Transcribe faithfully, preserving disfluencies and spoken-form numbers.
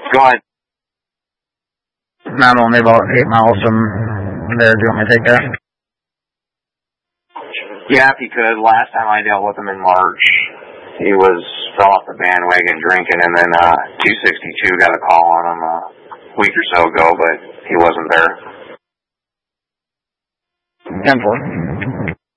Go ahead. Not only about eight miles from there. Do you want me to take that? Yeah, if you could. Last time I dealt with him in March, he was fell off the bandwagon drinking, and then uh, two sixty-two got a call on him a week or so ago, but he wasn't there. ten four.